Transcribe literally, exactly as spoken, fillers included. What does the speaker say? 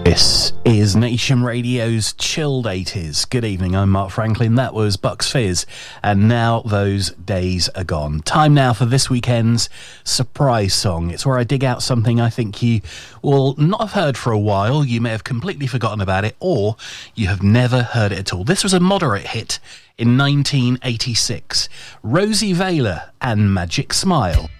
This is Nation Radio's Chilled eighties. Good evening, I'm Mark Franklin. That was Bucks Fizz, and now those days are gone. Time now for this weekend's surprise song. It's where I dig out something I think you will not have heard for a while, you may have completely forgotten about it, or you have never heard it at all. This was a moderate hit in nineteen eighty-six. Rosie Vela and Magic Smile.